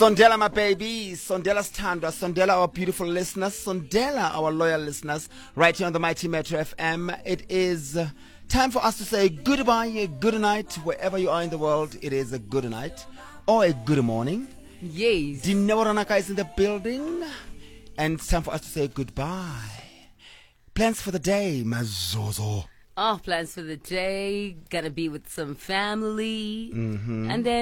Sondela, my baby. Sondela Standa. Sondela, our beautiful listeners. Sondela, our loyal listeners. Right here on the Mighty Metro FM. It is time for us to say goodbye, good night. Wherever you are in the world, it is a good night or a good morning. Yes. Dinawaranaka is in the building. And it's time for us to say goodbye. Plans for the day, Mazozo. Oh, plans for the day. Gonna be with some family. And then